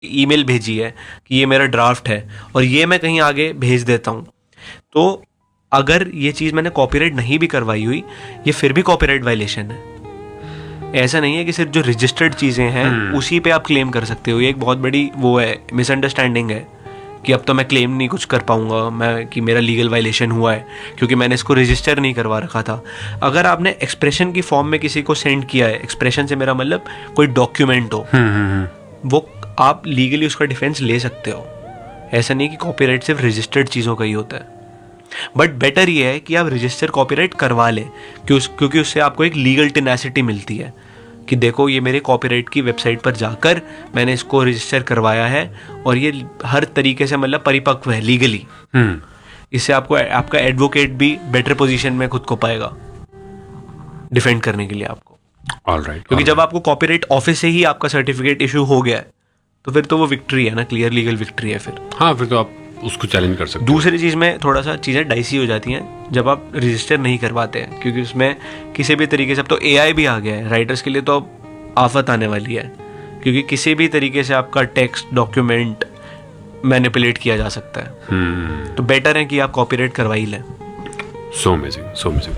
Email भेजी है कि ये मेरा ड्राफ्ट है और ये मैं कहीं आगे भेज देता हूँ, तो अगर ये चीज़ मैंने कॉपीराइट नहीं भी करवाई हुई, ये फिर भी कॉपीराइट वायलेशन है। ऐसा नहीं है कि सिर्फ जो रजिस्टर्ड चीज़ें हैं उसी पे आप क्लेम कर सकते हो। ये एक बहुत बड़ी वो है, मिसअंडरस्टैंडिंग है कि अब तो मैं क्लेम नहीं कुछ कर पाऊंगा मैं कि मेरा लीगल वायलेशन हुआ है क्योंकि मैंने इसको रजिस्टर नहीं करवा रखा था। अगर आपने एक्सप्रेशन की फॉर्म में किसी को सेंड किया है, एक्सप्रेशन से मेरा मतलब कोई डॉक्यूमेंट हो, वो आप लीगली उसका डिफेंस ले सकते हो। ऐसा नहीं कि कॉपीराइट सिर्फ रजिस्टर्ड चीज़ों का ही होता है। बट बेटर ये है कि आप रजिस्टर कॉपीराइट करवा लें क्योंकि उससे आपको एक लीगल टेनासिटी मिलती है कि देखो ये मेरे कॉपीराइट की वेबसाइट पर जाकर मैंने इसको रजिस्टर करवाया है और ये हर तरीके से मतलब परिपक्व है लीगली। इससे आपको आपका एडवोकेट भी बेटर पोजीशन में खुद को पाएगा डिफेंड करने के लिए आपको। ऑलराइट, क्योंकि जब आपको कॉपीराइट ऑफिस से ही आपका सर्टिफिकेट इशू हो गया है तो फिर तो वो विक्ट्री है ना, क्लियर लीगल विक्ट्री है फिर। हाँ, फिर तो आप उसको चैलेंज कर सकते हो। दूसरी चीज़ में थोड़ा सा चीज़ें डाइसी हो जाती हैं जब आप रजिस्टर नहीं करवाते हैं, क्योंकि उसमें किसी भी तरीके से, अब तो एआई भी आ गया है राइटर्स के लिए, तो अब आफत आने वाली है क्योंकि किसी भी तरीके से आपका टेक्स्ट डॉक्यूमेंट मैनिपुलेट किया जा सकता है। तो बेटर है कि आप कॉपीराइट करवा ही लें। So amazing, so amazing.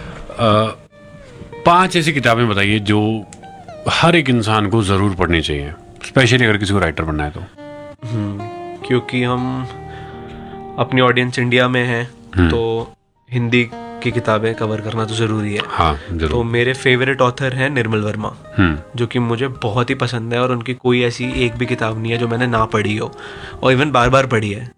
5 ऐसी किताबें बताइए जो हर एक इंसान को ज़रूर पढ़नी चाहिए, स्पेशली अगर किसी को राइटर बनना है तो। क्योंकि हम अपनी ऑडियंस इंडिया में है तो हिंदी की किताबें कवर करना तो ज़रूरी है। हाँ, जरूर। तो मेरे फेवरेट ऑथर हैं निर्मल वर्मा, जो कि मुझे बहुत ही पसंद है और उनकी कोई ऐसी एक भी किताब नहीं है जो मैंने ना पढ़ी हो और इवन बार बार पढ़ी है।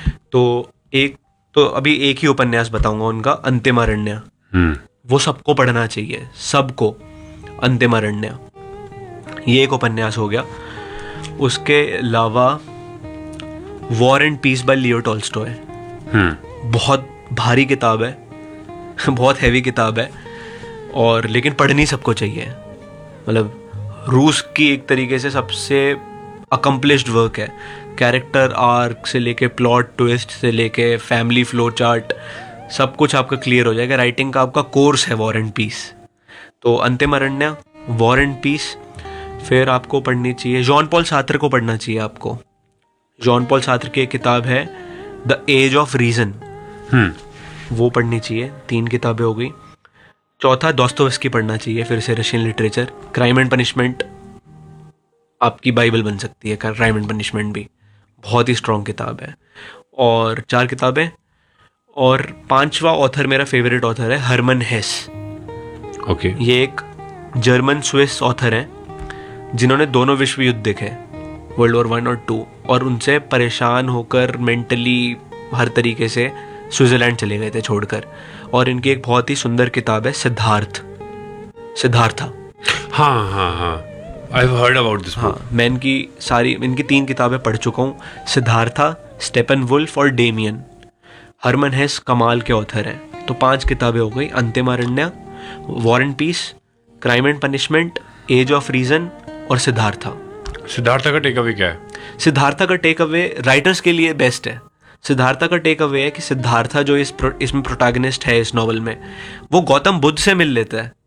तो अभी एक ही उपन्यास बताऊंगा उनका, अंतिमारण्य। वो सबको पढ़ना चाहिए, सबको। अंतिमारण्य ये एक उपन्यास हो गया। उसके अलावा war and piece bye Leo Tolstoy, बहुत भारी किताब है, बहुत हैवी किताब है और लेकिन पढ़नी सबको चाहिए। मतलब रूस की एक तरीके से सबसे अकम्प्लिश्ड वर्क है। कैरेक्टर आर्क से लेके प्लॉट ट्विस्ट से लेके फैमिली फ्लो चार्ट सब कुछ आपका क्लियर हो जाएगा। राइटिंग का आपका कोर्स है वॉर एंड पीस। तो अंतिमारण्य, वॉर एंड पीस। फिर आपको पढ़नी चाहिए जॉन पॉल सार्त्र को पढ़ना चाहिए आपको। जॉन पॉल सार्त्र की एक किताब है द एज ऑफ रीजन, वो पढ़नी चाहिए। 3 किताबें हो गई। चौथा दोस्तोयेव्स्की पढ़ना चाहिए, फिर से Russian literature. Crime and punishment आपकी बाइबल बन सकती है। क्राइम एंड पनिशमेंट भी बहुत ही स्ट्रॉन्ग किताब है। और 4 किताबें। और 5वां ऑथर मेरा फेवरेट ऑथर है हरमन हेस। ओके। ये एक जर्मन स्विस ऑथर हैं जिन्होंने दोनों विश्व युद्ध देखे, वर्ल्ड वॉर 1 और 2, और उनसे परेशान होकर मेंटली हर तरीके से स्विट्जरलैंड चले गए थे छोड़कर। और इनकी एक बहुत ही सुंदर किताब है सिद्धार्था। हाँ, I have heard about this. हाँ, मैं इनकी 3 किताबें पढ़ चुका हूँ। सिद्धार्था, स्टेपनवुल्फ और डेमियन। हरमन हेस कमाल के ऑथर हैं। तो 5 किताबें हो गई, अंतिमारण्य, war and piece, crime and punishment, as of reason और सिद्धार्था। सिद्धार्था का टेक अवे क्या है? सिद्धार्था का टेक अवे राइटर्स के लिए बेस्ट है। सिद्धार्था का टेक अवे है कि सिद्धार्था जो इसमें प्रोटैगनिस्ट है इस नॉवल में, वो गौतम बुद्ध से मिल लेता है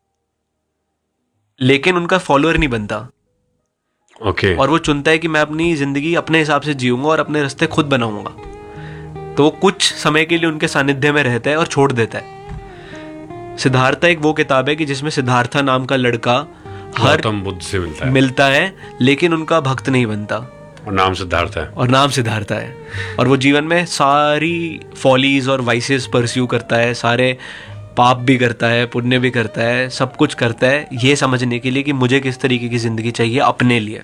लेकिन उनका फॉलोअर नहीं बनता। ओके। और वो चुनता है कि मैं अपनी जिंदगी अपने हिसाब से जीऊंगा और अपने रास्ते खुद बनाऊंगा। तो वो कुछ समय के लिए उनके सानिध्य में रहता है और छोड़ देता है। सिद्धार्था एक वो किताब है कि जिसमें सिद्धार्था नाम का लड़का हर गौतम बुद्ध से मिलता है लेकिन उनका भक्त नहीं बनता, और नाम सिद्धार्था है। और वो जीवन में सारी फॉलीज और वाइसेस परस्यू करता है, सारे पाप भी करता है, पुण्य भी करता है, सब कुछ करता है ये समझने के लिए कि मुझे किस तरीके की जिंदगी चाहिए अपने लिए।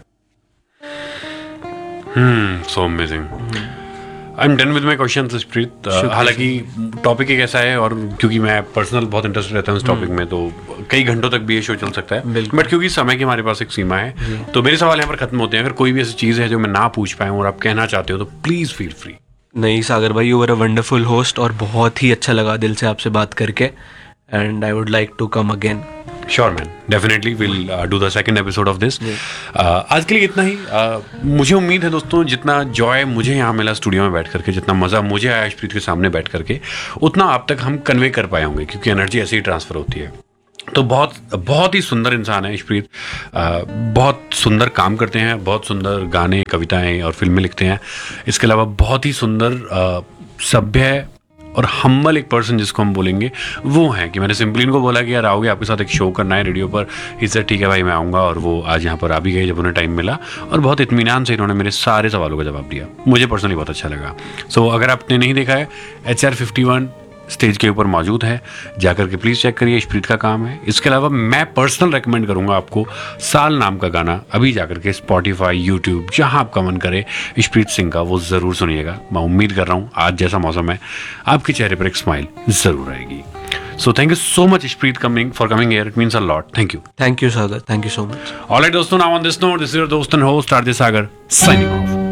So amazing. I am done with my question प्रीत। हालांकि टॉपिक एक ऐसा है, और क्योंकि मैं पर्सनल बहुत इंटरेस्टेड रहता हूँ इस टॉपिक में, तो कई घंटों तक भी ये शो चल सकता है, बट क्योंकि समय की हमारे पास एक सीमा है तो मेरे सवाल यहाँ पर खत्म होते हैं। अगर कोई भी ऐसी चीज़ है जो मैं ना पूछ पाया हूँ और आप कहना चाहते हो तो प्लीज़ फील फ्री। नहीं सागर भाई, you were a wonderful host और बहुत ही अच्छा लगा दिल से आपसे बात करके, and I would like to come again. Sure man, definitely will do the second episode of this. आज के लिए इतना ही। मुझे उम्मीद है दोस्तों, जितना जॉय मुझे यहाँ मिला स्टूडियो में बैठ करके, जितना मज़ा मुझे आया अर्शप्रीत के सामने बैठ करके, उतना आप तक हम कन्वे कर पाए होंगे, क्योंकि एनर्जी ऐसे ही ट्रांसफर होती है। तो बहुत ही सुंदर इंसान है इशप्रीत, बहुत सुंदर काम करते हैं, बहुत सुंदर गाने, कविताएं और फिल्में लिखते हैं। इसके अलावा बहुत ही सुंदर सभ्य और हम्बल एक पर्सन जिसको हम बोलेंगे वो हैं कि मैंने सिंपली इनको बोला कि यार आओगे आपके साथ एक शो करना है रेडियो पर, इससे ठीक है भाई मैं आऊँगा, और वो आज यहाँ पर आ भी गए जब उन्हें टाइम मिला, और बहुत इत्मीनान से इन्होंने मेरे सारे सवालों का जवाब दिया। मुझे पर्सनली बहुत अच्छा लगा। सो अगर आपने नहीं देखा है, HR51 स्टेज के ऊपर मौजूद है, जाकर के प्लीज़ चेक करिए, इशप्रीत का काम है। इसके अलावा मैं पर्सनल रेकमेंड करूंगा आपको साल नाम का गाना, अभी जाकर के स्पॉटिफाई, यूट्यूब, जहां आपका मन करे इशप्रीत सिंह का, वो ज़रूर सुनिएगा। मैं उम्मीद कर रहा हूँ आज जैसा मौसम है आपके चेहरे पर एक स्माइल ज़रूर आएगी। So thank you so much Ishpreet for coming here, it means a lot. Thank you Sagar, thank you so much. Alright दोस्तों, now on this note, this is your दोस्त and host RJ Sagar signing off.